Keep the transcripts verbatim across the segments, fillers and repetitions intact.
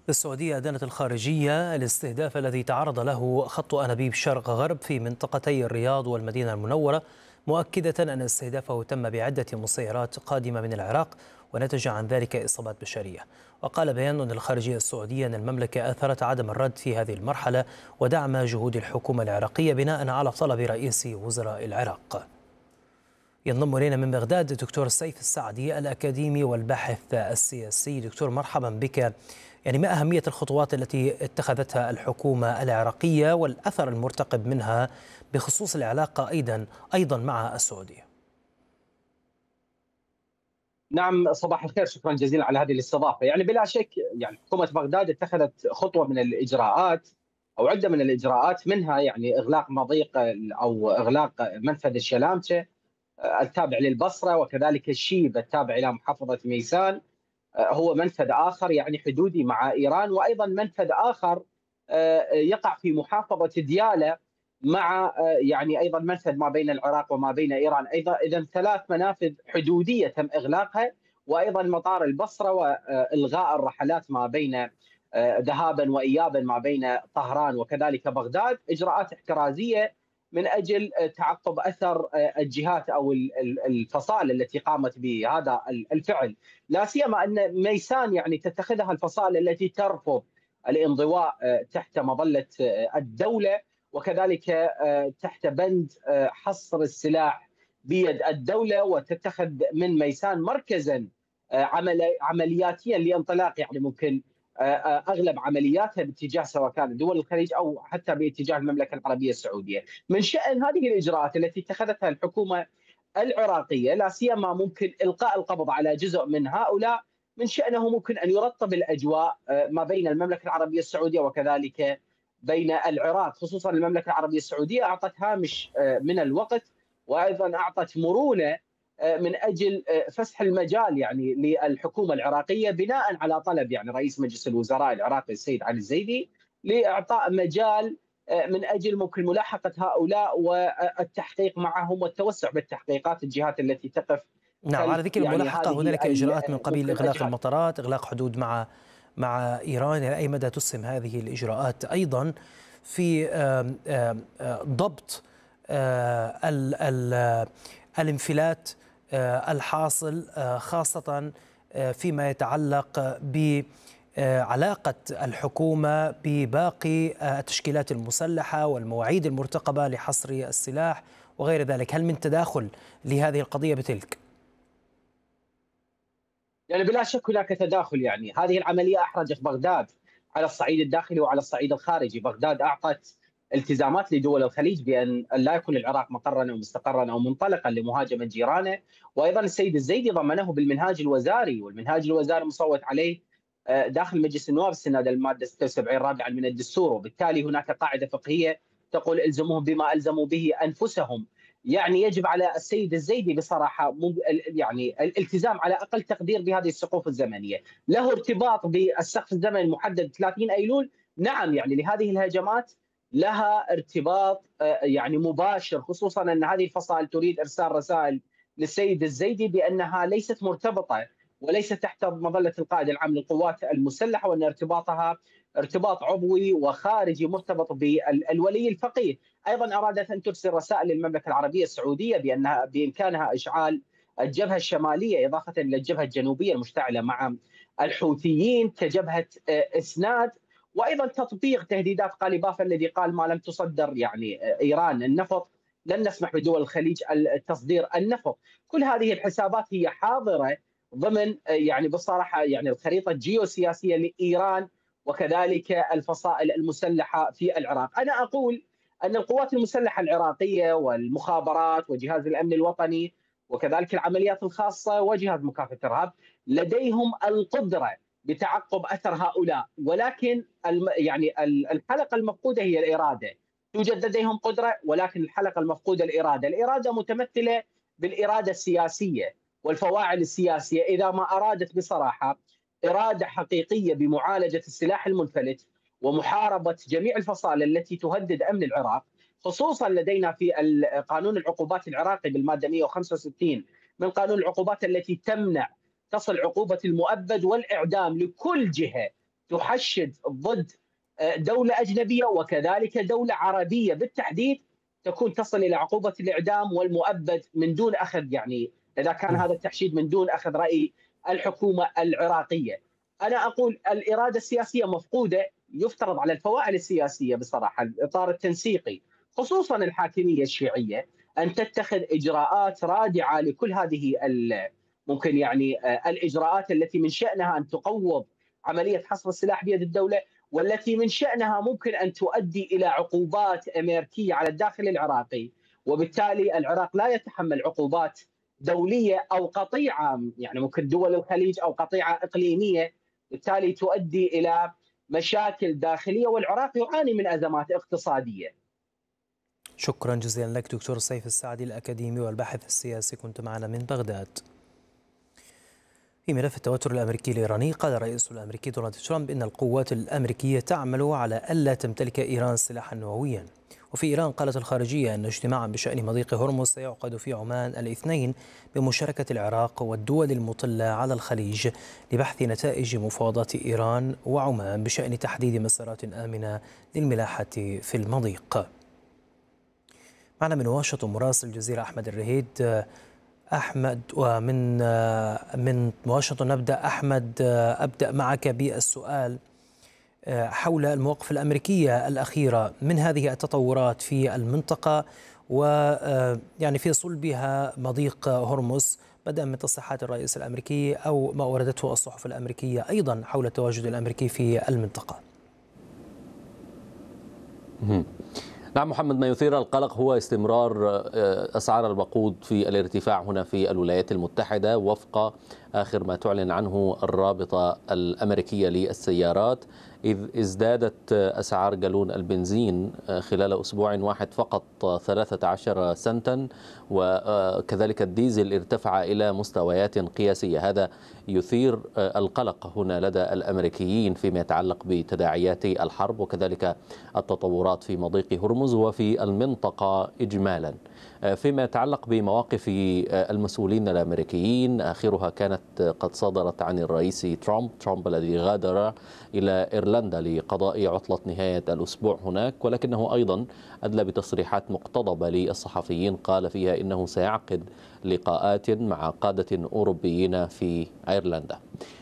السعودية أدانت الخارجية الاستهداف الذي تعرض له خط أنابيب شرق غرب في منطقتي الرياض والمدينة المنورة، مؤكدة أن استهدافه تم بعدة مسيرات قادمة من العراق ونتج عن ذلك إصابات بشرية. وقال بيان الخارجية السعودية أن المملكة أثرت عدم الرد في هذه المرحلة ودعم جهود الحكومة العراقية بناء على طلب رئيس وزراء العراق. ينضم إلينا من بغداد الدكتور سيف السعدي الأكاديمي والباحث السياسي. دكتور مرحبا بك. يعني ما أهمية الخطوات التي اتخذتها الحكومة العراقية والأثر المرتقب منها بخصوص العلاقة أيضا أيضا مع السعودية؟ نعم، صباح الخير، شكرا جزيلا على هذه الاستضافة. يعني بلا شك يعني حكومة بغداد اتخذت خطوة من الإجراءات أو عدة من الإجراءات، منها يعني إغلاق مضيق أو إغلاق منفذ الشلامشة التابع للبصرة، وكذلك الشيب التابع إلى محافظة ميسان، هو منفذ آخر يعني حدودي مع إيران، وأيضا منفذ آخر يقع في محافظة ديالى مع يعني أيضا منفذ ما بين العراق وما بين إيران. أيضا إذا ثلاث منافذ حدودية تم إغلاقها، وأيضا مطار البصرة وإلغاء الرحلات ما بين ذهابا وإيابا ما بين طهران وكذلك بغداد، إجراءات احترازية من أجل تعقب أثر الجهات أو الفصائل التي قامت بهذا الفعل، لا سيما أن ميسان يعني تتخذها الفصائل التي ترفض الانضواء تحت مظلة الدولة، وكذلك تحت بند حصر السلاح بيد الدولة، وتتخذ من ميسان مركزا عملياتيا لانطلاق يعني ممكن اغلب عملياتها باتجاه سواء كانت دول الخليج او حتى باتجاه المملكه العربيه السعوديه. من شان هذه الاجراءات التي اتخذتها الحكومه العراقيه، لا سيما ممكن القاء القبض على جزء من هؤلاء، من شانه ممكن ان يرطب الاجواء ما بين المملكه العربيه السعوديه وكذلك بين العراق، خصوصا المملكه العربيه السعوديه اعطت هامش من الوقت وايضا اعطت مرونه من اجل فسح المجال يعني للحكومه العراقيه بناء على طلب يعني رئيس مجلس الوزراء العراقي السيد علي الزيدي لاعطاء مجال من اجل ممكن ملاحقه هؤلاء والتحقيق معهم والتوسع بالتحقيقات الجهات التي تقف. نعم، على ذكر يعني الملاحقة هنالك إجراءات من قبيل إغلاق أجهاد. المطارات، إغلاق حدود مع مع إيران. إلى أي مدى تسهم هذه الإجراءات أيضا في ضبط ال ال الانفلات الحاصل، خاصة فيما يتعلق بعلاقة الحكومة بباقي التشكيلات المسلحة والمواعيد المرتقبة لحصر السلاح وغير ذلك؟ هل من تداخل لهذه القضية بتلك؟ يعني بلا شك هناك تداخل. يعني هذه العملية أحرجت بغداد على الصعيد الداخلي وعلى الصعيد الخارجي. بغداد أعطت التزامات لدول الخليج بأن لا يكون العراق مقرا أو مستقرا أو منطلقا لمهاجمة جيرانه، وأيضا السيد الزيدي ضمنه بالمنهاج الوزاري، والمنهاج الوزاري مصوت عليه داخل مجلس النواب استناد المادة ستة وسبعين رابعا من الدستور، وبالتالي هناك قاعدة فقهية تقول الزموهم بما ألزموا به أنفسهم. يعني يجب على السيد الزيدي بصراحة يعني الالتزام على أقل تقدير بهذه السقوف الزمنية. له ارتباط بالسقف الزمني المحدد ثلاثين أيلول، نعم، يعني لهذه الهجمات لها ارتباط يعني مباشر، خصوصا أن هذه الفصائل تريد إرسال رسائل للسيد الزيدي بأنها ليست مرتبطة وليست تحت مظلة القائد العام للقوات المسلحة، وأن ارتباطها ارتباط عضوي وخارجي مرتبط بالولي الفقيه. ايضا ارادت ان ترسل رسائل للمملكه العربيه السعوديه بانها بامكانها اشعال الجبهه الشماليه اضافه الى الجبهه الجنوبيه المشتعله مع الحوثيين كجبهه اسناد، وايضا تطبيق تهديدات قالباف الذي قال ما لم تصدر يعني ايران النفط لن نسمح بدول الخليج تصدير النفط. كل هذه الحسابات هي حاضره ضمن يعني بصراحه يعني الخريطه الجيوسياسيه لايران وكذلك الفصائل المسلحه في العراق. انا اقول أن القوات المسلحة العراقية والمخابرات وجهاز الأمن الوطني وكذلك العمليات الخاصة وجهاز مكافحة الإرهاب لديهم القدرة بتعقب أثر هؤلاء، ولكن يعني الحلقة المفقودة هي الإرادة. توجد لديهم قدرة ولكن الحلقة المفقودة الإرادة. الإرادة متمثلة بالإرادة السياسية والفواعل السياسية. إذا ما أرادت بصراحة إرادة حقيقية بمعالجة السلاح المنفلت ومحاربة جميع الفصائل التي تهدد أمن العراق، خصوصا لدينا في قانون العقوبات العراقي بالمادة مئة وخمسة وستين من قانون العقوبات التي تمنع تصل عقوبة المؤبد والإعدام لكل جهة تحشد ضد دولة أجنبية وكذلك دولة عربية بالتحديد تكون تصل إلى عقوبة الإعدام والمؤبد من دون أخذ، يعني إذا كان هذا التحشيد من دون أخذ رأي الحكومة العراقية. أنا أقول الإرادة السياسية مفقودة. يفترض على الفواعل السياسية بصراحة الإطار التنسيقي خصوصا الحاكمية الشيعية أن تتخذ إجراءات رادعة لكل هذه ممكن يعني الإجراءات التي من شأنها أن تقوض عملية حصر السلاح بيد الدولة، والتي من شأنها ممكن أن تؤدي إلى عقوبات أمريكية على الداخل العراقي، وبالتالي العراق لا يتحمل عقوبات دولية أو قطيعة، يعني ممكن دول الخليج أو قطيعة إقليمية، بالتالي تؤدي إلى مشاكل داخلية، والعراق يعاني من أزمات اقتصادية. شكرا جزيلا لك دكتور سيف السعدي الأكاديمي والباحث السياسي، كنت معنا من بغداد. في ملف التوتر الأمريكي الإيراني، قال الرئيس الأمريكي دونالد ترامب إن القوات الأمريكية تعمل على ألا تمتلك إيران سلاحا نوويا. وفي إيران قالت الخارجية أن اجتماعا بشأن مضيق هرمز سيعقد في عمان الاثنين بمشاركة العراق والدول المطلة على الخليج لبحث نتائج مفاوضات إيران وعمان بشأن تحديد مسارات آمنة للملاحة في المضيق. معنا من واشنطن مراسل الجزيرة أحمد الرهيد. أحمد، ومن من واشنطن نبدأ. أحمد، أبدأ معك بالسؤال حول المواقف الأمريكية الأخيرة من هذه التطورات في المنطقة، ويعني في صلبها مضيق هرمز، بدءا من تصريحات الرئيس الأمريكي أو ما وردته الصحف الأمريكية أيضا حول التواجد الأمريكي في المنطقة. نعم محمد، ما يثير القلق هو استمرار أسعار الوقود في الارتفاع هنا في الولايات المتحدة وفق آخر ما تعلن عنه الرابطة الأمريكية للسيارات، إذ ازدادت أسعار جالون البنزين خلال أسبوع واحد فقط ثلاثة عشر سنتا، وكذلك الديزل ارتفع إلى مستويات قياسية. هذا يثير القلق هنا لدى الأمريكيين فيما يتعلق بتداعيات الحرب وكذلك التطورات في مضيق هرمز وفي المنطقة إجمالا. فيما يتعلق بمواقف المسؤولين الأمريكيين، آخرها كانت قد صدرت عن الرئيس ترامب ترامب الذي غادر إلى إيرلندا لقضاء عطلة نهاية الأسبوع هناك، ولكنه أيضا أدلى بتصريحات مقتضبة للصحفيين قال فيها إنه سيعقد لقاءات مع قادة أوروبيين في أيرلندا.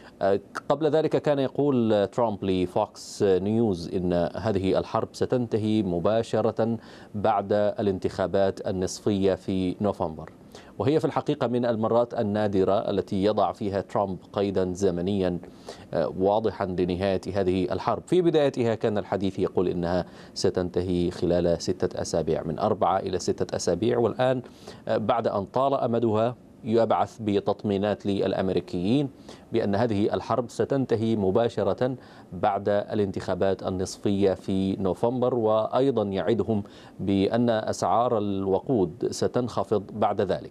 قبل ذلك كان يقول ترامب لفوكس نيوز إن هذه الحرب ستنتهي مباشرة بعد الانتخابات النصفية في نوفمبر، وهي في الحقيقة من المرات النادرة التي يضع فيها ترامب قيدا زمنيا واضحا لنهاية هذه الحرب. في بدايتها كان الحديث يقول إنها ستنتهي خلال ستة أسابيع، من أربعة إلى ستة أسابيع، والآن بعد أن طال أمدها يبعث بتطمينات للأمريكيين بأن هذه الحرب ستنتهي مباشرة بعد الانتخابات النصفية في نوفمبر، وأيضا يعدهم بأن أسعار الوقود ستنخفض بعد ذلك.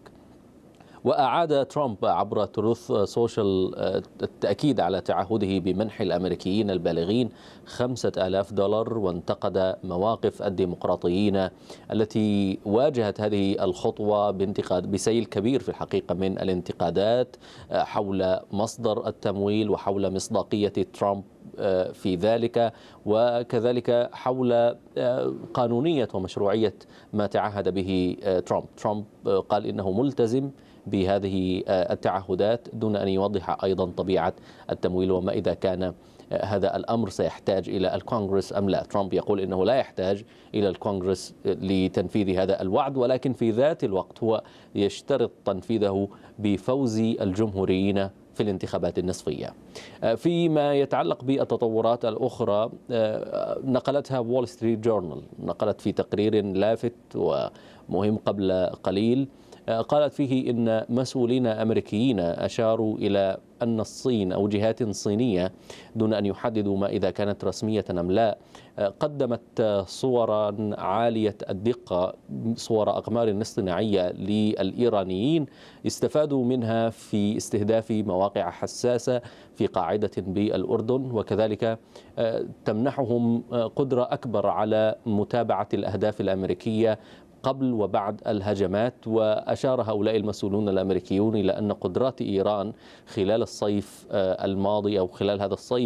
وأعاد ترامب عبر تروث سوشيال التأكيد على تعهده بمنح الأمريكيين البالغين خمسة آلاف دولار، وانتقد مواقف الديمقراطيين التي واجهت هذه الخطوة بانتقاد بسيل كبير في الحقيقة من الانتقادات حول مصدر التمويل وحول مصداقية ترامب في ذلك، وكذلك حول قانونية ومشروعية ما تعهد به ترامب. ترامب قال إنه ملتزم بهذه التعهدات دون أن يوضح أيضا طبيعة التمويل وما إذا كان هذا الأمر سيحتاج إلى الكونغرس أم لا. ترامب يقول إنه لا يحتاج إلى الكونغرس لتنفيذ هذا الوعد، ولكن في ذات الوقت هو يشترط تنفيذه بفوز الجمهوريين في الانتخابات النصفية. فيما يتعلق بالتطورات الأخرى نقلتها وول ستريت جورنال، نقلت في تقرير لافت ومهم قبل قليل، قالت فيه إن مسؤولين أمريكيين أشاروا إلى أن الصين أو جهات صينية دون أن يحددوا ما إذا كانت رسمية أم لا قدمت صورا عالية الدقة، صور أقمار اصطناعية للإيرانيين استفادوا منها في استهداف مواقع حساسة في قاعدة بالأردن، وكذلك تمنحهم قدرة أكبر على متابعة الأهداف الأمريكية قبل وبعد الهجمات. وأشار هؤلاء المسؤولون الأمريكيون إلى أن قدرات إيران خلال الصيف الماضي أو خلال هذا الصيف